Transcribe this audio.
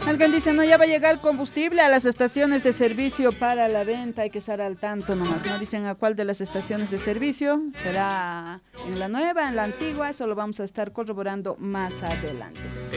Alguien dice, no, ya va a llegar combustible a las estaciones de servicio para la venta, hay que estar al tanto nomás. No dicen a cuál de las estaciones de servicio, será en la nueva, en la antigua, eso lo vamos a estar corroborando más adelante.